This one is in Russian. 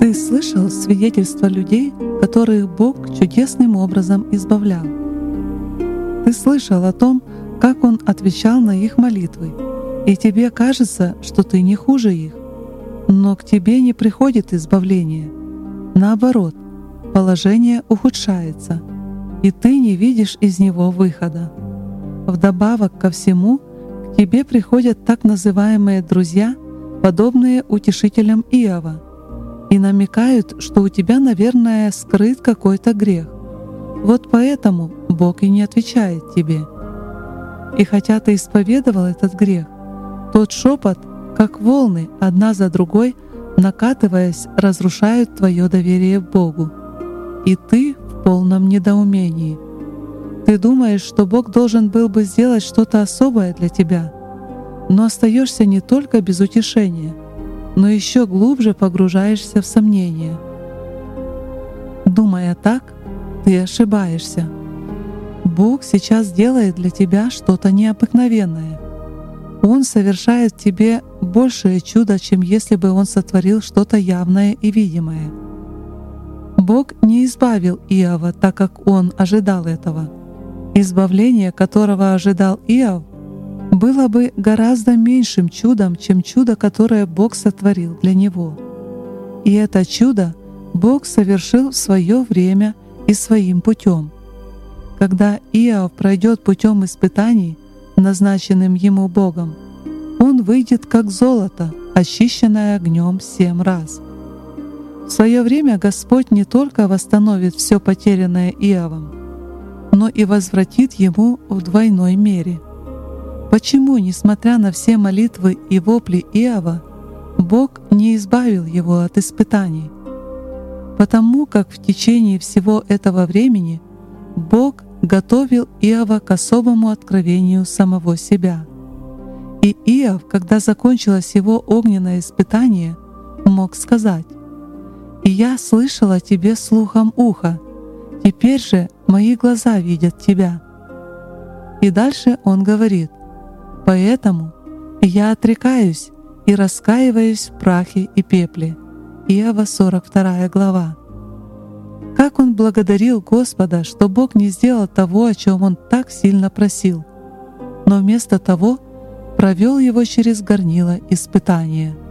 Ты слышал свидетельства людей, которых Бог чудесным образом избавлял. Ты слышал о том, как Он отвечал на их молитвы, и тебе кажется, что ты не хуже их. Но к тебе не приходит избавление. Наоборот, положение ухудшается, и ты не видишь из него выхода. Вдобавок ко всему, к тебе приходят так называемые друзья, подобные утешителям Иова, и намекают, что у тебя, наверное, скрыт какой-то грех. Вот поэтому Бог и не отвечает тебе. И хотя ты исповедовал этот грех, тот шепот, как волны, одна за другой, накатываясь, разрушают твое доверие к Богу. И ты в полном недоумении. Ты думаешь, что Бог должен был бы сделать что-то особое для тебя, но остаешься не только без утешения, но еще глубже погружаешься в сомнения. Думая так, ты ошибаешься. Бог сейчас делает для тебя что-то необыкновенное. Он совершает в тебе большее чудо, чем если бы Он сотворил что-то явное и видимое. Бог не избавил Иова, так как он ожидал этого. Избавление, которого ожидал Иов, было бы гораздо меньшим чудом, чем чудо, которое Бог сотворил для него. И это чудо Бог совершил в свое время и своим путем. Когда Иов пройдет путем испытаний, назначенным ему Богом, он выйдет как золото, очищенное огнем 7 раз. В свое время Господь не только восстановит все потерянное Иовом, но и возвратит ему в двойной мере. Почему, несмотря на все молитвы и вопли Иова, Бог не избавил его от испытаний? Потому как в течение всего этого времени Бог готовил Иова к особому откровению самого себя. И Иов, когда закончилось его огненное испытание, мог сказать: «И я слышал о тебе слухом уха, теперь же мои глаза видят тебя». И дальше он говорит: «Поэтому я отрекаюсь и раскаиваюсь в прахе и пепле». Иова 42 глава. Как он благодарил Господа, что Бог не сделал того, о чем он так сильно просил, но вместо того провел его через горнило испытания.